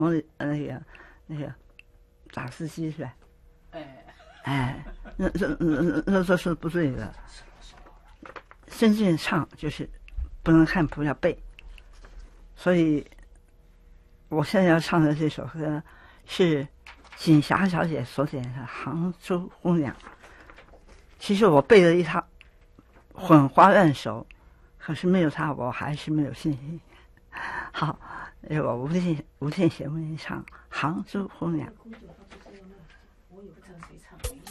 那个打司机是吧？ 哎， 那是不对的。真正唱就是不能看谱要背，所以我现在要唱的这首歌是锦霞小姐所点的《杭州姑娘》。其实我背了一套混花乱熟，可是没有她我还是没有信心。好，我吴倩贤为你唱《杭州姑娘》。